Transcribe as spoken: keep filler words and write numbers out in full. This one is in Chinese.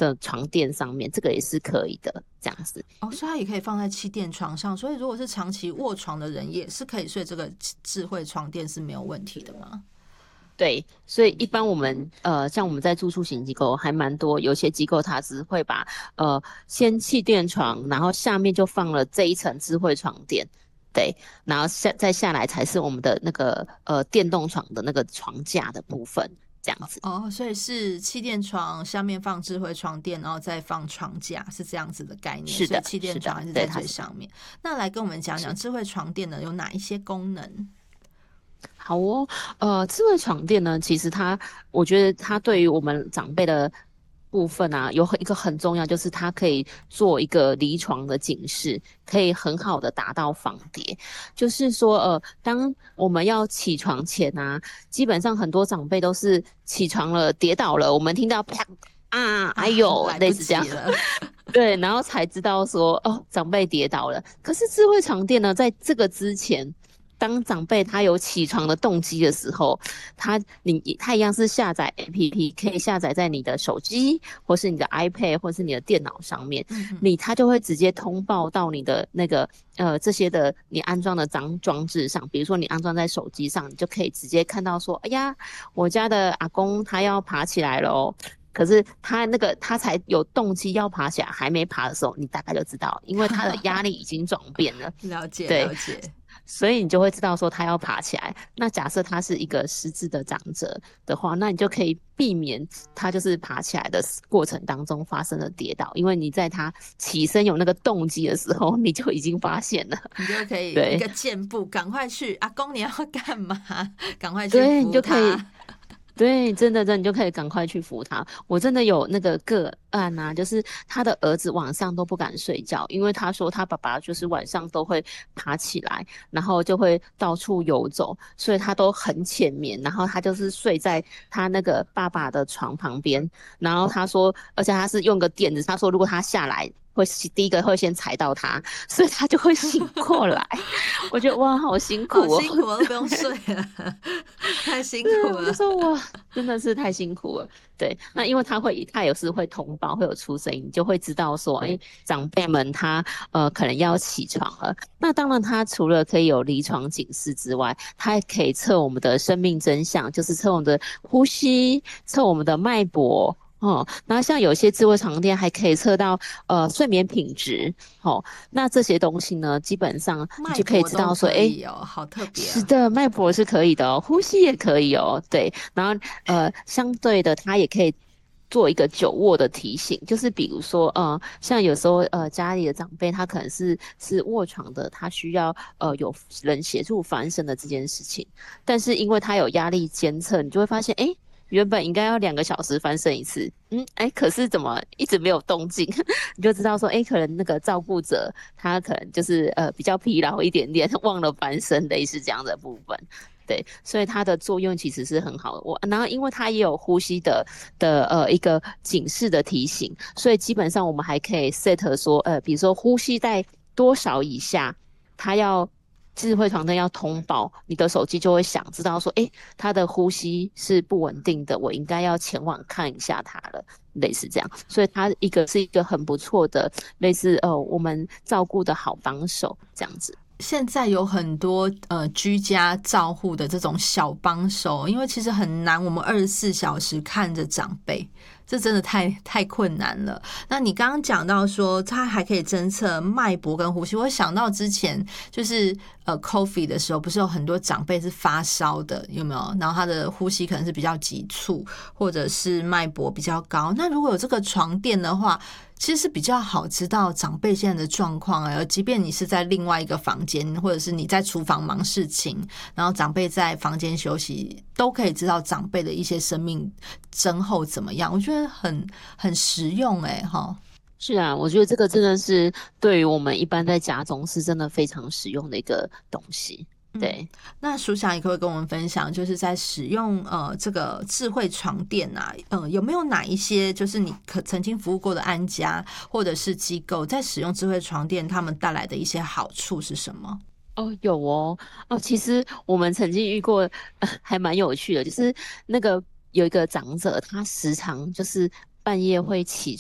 的床垫上面，这个也是可以的，这样子。 哦，所以它也可以放在气垫床上，所以如果是长期卧床的人，也是可以睡这个智慧床垫是没有问题的吗？ 对，所以一般我们呃，像我们在住宿型机构还蛮多，有些机构它只会把呃先气垫床，然后下面就放了这一层智慧床垫，对，然后下再下来才是我们的那个呃电动床的那个床架的部分，这样子。 哦，所以是气垫床下面放智慧床垫，然后再放床架，是这样子的概念。 是的， 所以气垫是的， 床还是在对，它是最上面。那来跟我们讲讲是。 智慧床垫呢有哪一些功能？ 好哦，呃，智慧床垫呢，其实它，我觉得它对于我们长辈的部分啊，有很一个很重要，就是它可以做一个离床的警示，可以很好的达到防跌。就是说，呃，当我们要起床前啊，基本上很多长辈都是起床了跌倒了，我们听到啪啊，哎啊， 呦， 来不类似这样。 及了。 对，然后才知道说哦，长辈跌倒了。可是智慧床垫呢，在这个之前，当长辈他有起床的动机的时候，他你他一样是下载 A P P，可以下载在你的手机或是你的 iPad 或是你的电脑上面， 嗯嗯， 你他就会直接通报到你的那个呃这些的你安装的装装置上，比如说你安装在手机上，你就可以直接看到说，哎呀，我家的阿公他要爬起来了哦。可是他那个他才有动机要爬起来，还没爬的时候，你大概就知道，因为他的压力已经转变了。 了解对， 了解。 所以你就会知道说他要爬起来。那假设他是一个失智的长者的话，那你就可以避免他就是爬起来的过程当中发生了跌倒，因为你在他起身有那个动机的时候，你就已经发现了。 你就可以一对个箭步，赶快去，阿公你要干嘛？赶快去对，你扶就可以。 他。 对，真的，真的，你就可以赶快去扶他。我真的有那个个案啊，就是他的儿子晚上都不敢睡觉，因为他说他爸爸就是晚上都会爬起来，然后就会到处游走，所以他都很浅眠，然后他就是睡在他那个爸爸的床旁边，然后他说，而且他是用个垫子，他说如果他下来。会第一个会先踩到他，所以他就会醒过来。我觉得哇，好辛苦哦。 好辛苦，我都不用睡了，太辛对啊，我就苦了。 说哇，真的是太辛苦了。对，那因为他会，他有时会通报，会有出声音，你就会知道说，哎，长辈们他呃可能要起床了。那当然，他除了可以有离床警示之外，他还可以测我们的生命真相，就是测我们的呼吸，测我们的脉搏。哦，然后像有些智慧床垫还可以测到呃睡眠品质，哦，那这些东西呢，基本上你脉就可以搏都知道说，哎， 可以哦，好特别啊。 是的，脉搏是可以的哦，呼吸也可以哦，对，然后呃，相对的，它也可以做一个久卧的提醒，就是比如说，呃，像有时候呃家里的长辈他可能是是卧床的，他需要呃有人协助翻身的这件事情，但是因为他有压力监测，你就会发现，哎。原本应该要两个小时翻身一次，嗯，哎，可是怎么一直没有动静？你就知道说，哎，可能那个照顾者他可能就是呃比较疲劳一点点，忘了翻身，类似这样的部分。对，所以它的作用其实是很好的。我然后因为它也有呼吸的的呃一个警示的提醒，所以基本上我们还可以 set 说，呃，比如说呼吸在多少以下，它要智慧床灯要通报，你的手机就会响，知道说，诶，他的呼吸是不稳定的，我应该要前往看一下他了，类似这样。所以它一个是一个很不错的，类似呃我们照顾的好帮手这样子。 现在有很多呃居家照护的这种小帮手，因为其实很难，我们二十四小时看着长辈，这真的太太困难了。那你刚刚讲到说，它还可以侦测脉搏跟呼吸，我想到之前就是呃 COVID 的时候，不是有很多长辈是发烧的，有没有？然后他的呼吸可能是比较急促，或者是脉搏比较高。那如果有这个床垫的话，其实是比较好知道长辈现在的状况啊，即便你是在另外一个房间，或者是你在厨房忙事情，然后长辈在房间休息，都可以知道长辈的一些生命征候怎么样。我觉得很很实用哎、欸、哈。 是啊，我觉得这个真的是对于我们一般在家中是真的非常实用的一个东西。 嗯， 对。 那署长也可以跟我们分享，就是在使用呃这个智慧床垫啊，呃有没有哪一些就是你可曾经服务过的安家或者是机构在使用智慧床垫，他们带来的一些好处是什么？ 哦，有哦，哦，其实我们曾经遇过，呃，还蛮有趣的，就是那个有一个长者，他时常就是半夜会起